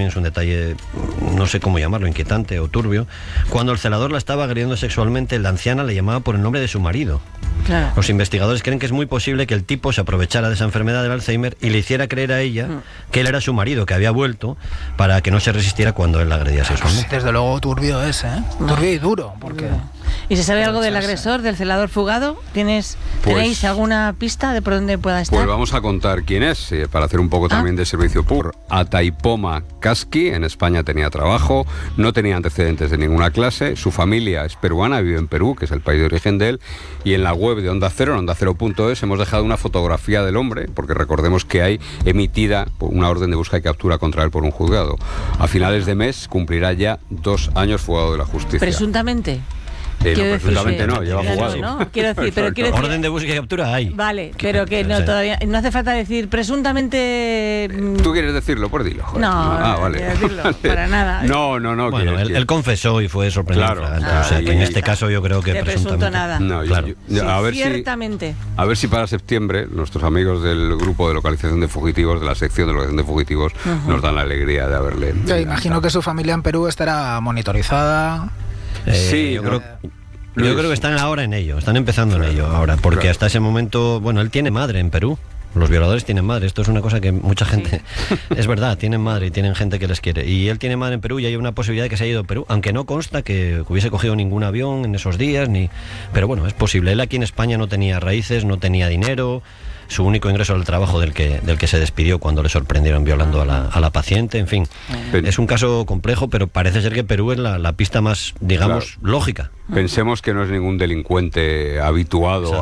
también es un detalle, no sé cómo llamarlo, inquietante o turbio. Cuando el celador la estaba agrediendo sexualmente, la anciana le llamaba por el nombre de su marido. Claro. Los investigadores creen que es muy posible que el tipo se aprovechara de esa enfermedad del Alzheimer y le hiciera creer a ella que él era su marido, que había vuelto, para que no se resistiera cuando él la agredía sexualmente. Desde luego turbio es, ¿eh? Turbio y duro, porque... ¿Y se sabe algo del agresor, del celador fugado? ¿Tenéis alguna pista de por dónde pueda estar? Pues vamos a contar quién es, para hacer un poco también de servicio público. Ataipoma Kaski, en España tenía trabajo, no tenía antecedentes de ninguna clase, su familia es peruana, vive en Perú, que es el país de origen de él, y en la web de Onda Cero, en ondacero.es, hemos dejado una fotografía del hombre, porque recordemos que hay emitida una orden de busca y captura contra él por un juzgado. A finales de mes cumplirá ya 2 años fugado de la justicia. ¿Presuntamente? No, presuntamente no, lleva jugado. ¿No? Quiero decir, orden de búsqueda y captura hay. Vale, pero que no, todavía no hace falta decir presuntamente. ¿Tú quieres decirlo? Pues dilo. Joder. No, vale. quiero decirlo, para nada. No. Bueno, él confesó y fue sorprendido. Claro. O sea, que en este caso yo creo que de presunto nada. No, claro. A ver ciertamente. A ver si para septiembre nuestros amigos del grupo de localización de fugitivos, de la sección de localización de fugitivos, nos dan la alegría de haberle. Yo imagino que su familia en Perú estará monitorizada. Sí, yo creo que están ahora en ello, están empezando en ello ahora, porque hasta ese momento, bueno, él tiene madre en Perú. Los violadores tienen madre, esto es una cosa que mucha gente... Es verdad, tienen madre y tienen gente que les quiere. Y él tiene madre en Perú y hay una posibilidad de que se haya ido a Perú, aunque no consta que hubiese cogido ningún avión en esos días, pero bueno, es posible. Él aquí en España no tenía raíces, no tenía dinero, su único ingreso era el trabajo del que se despidió cuando le sorprendieron violando a la paciente, en fin. Es un caso complejo, pero parece ser que Perú es la pista más, digamos, lógica. Pensemos que no es ningún delincuente habituado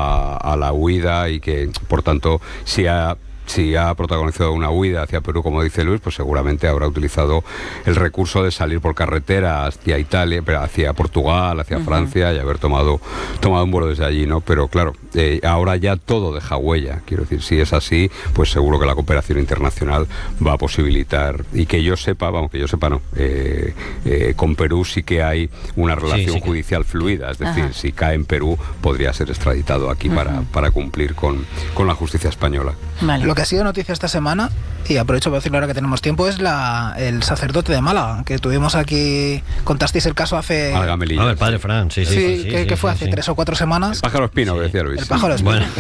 a la huida y que, por tanto, si ha protagonizado una huida hacia Perú, como dice Luis, pues seguramente habrá utilizado el recurso de salir por carretera hacia Italia, pero hacia Portugal, hacia Francia, y haber tomado un vuelo desde allí, ¿no? Pero claro, ahora ya todo deja huella. Quiero decir, si es así, pues seguro que la cooperación internacional va a posibilitar, y que yo sepa no, con Perú sí que hay una relación judicial fluida, es decir, si cae en Perú podría ser extraditado aquí para cumplir con la justicia española. Vale. Lo que ha sido noticia esta semana, y aprovecho para decirlo ahora que tenemos tiempo, es el sacerdote de Málaga, que tuvimos aquí, contasteis el caso hace... El padre Fran, sí. Que fue hace 3 o 4 semanas. El pájaro espino, que decía Luis. El pájaro espino. Bueno,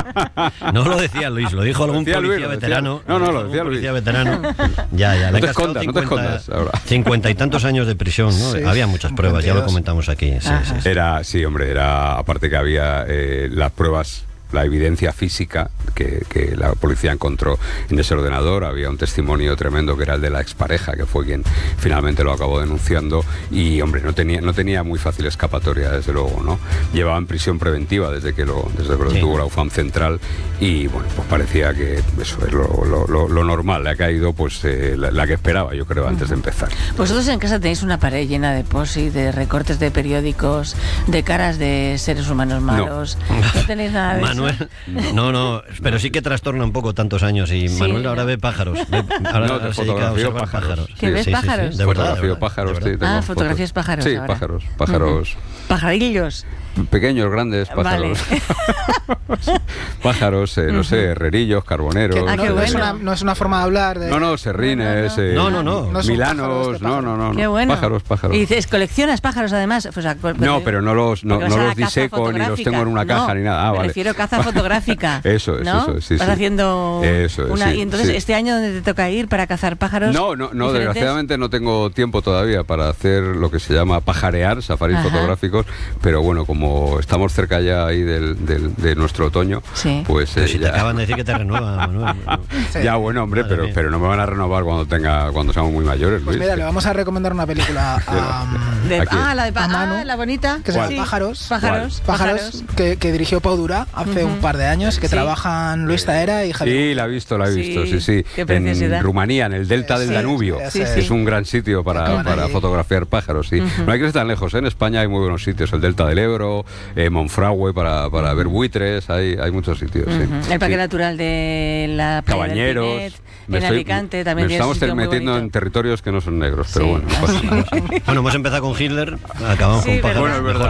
no lo decía Luis, lo dijo algún policía veterano. No, lo decía Luis. Policía veterano. Ya. No te escondas ahora. 50 y tantos años de prisión, ¿no? Sí, había muchas pruebas, ya lo comentamos aquí. Sí. Era, aparte que había las pruebas, la evidencia física que la policía encontró en ese ordenador. Había un testimonio tremendo que era el de la expareja, que fue quien finalmente lo acabó denunciando, y hombre, no tenía muy fácil escapatoria, desde luego, ¿no? Llevaba en prisión preventiva desde que lo tuvo la UFAM central, y bueno, pues parecía que eso es lo normal. Le ha caído pues la que esperaba, yo creo, antes de empezar. Vosotros en casa tenéis una pared llena de post-it, de recortes de periódicos, de caras de seres humanos malos. No tenéis nada de Manuel, eso. No, pero sí que trastorna un poco tantos años, y Manuel ahora ve pájaros. Te fotografío pájaros. ¿Que ves pájaros? De verdad. Fotografío pájaros. Fotografías pájaros. Sí, ahora. pájaros. Pajarillos. Pequeños, grandes pájaros. Vale. Pájaros, no sé, herrerillos, carboneros. No es una forma de hablar. No, serrines, milanos, no. Qué bueno. Pájaros. Y dices, ¿coleccionas pájaros además? O sea, no, pero no los diseco ni los tengo en una caja ni nada. Me refiero a caza fotográfica. Eso, sí. Vas haciendo una. Y entonces, ¿este año dónde te toca ir para cazar pájaros? No, desgraciadamente no tengo tiempo todavía para hacer lo que se llama pajarear, safaris fotográficos, pero bueno, como estamos cerca ya ahí de nuestro otoño, pues pero si te acaban de decir que te renueva, Manuel. Ya, bueno, hombre, pero no me van a renovar cuando seamos muy mayores, Luis. Pues mira, le vamos a recomendar una película la bonita, que se llama Pájaros, que dirigió Pau Durá hace un par de años, que trabajan Luis Taera y Javier. Sí, la he visto, sí. En Rumanía, en el delta del Danubio, que es un gran sitio para fotografiar pájaros, sí. No hay que ir tan lejos, en España hay muy buenos sitios, el delta del Ebro, Monfragüe para ver buitres, hay muchos sitios. El Parque Natural de la Playa Cabañeros, del Pinet, en Alicante también. Nos estamos metiendo en territorios que no son negros, pero bueno. Bueno, hemos empezado con Hitler, acabamos con pájaros. Bueno, es verdad.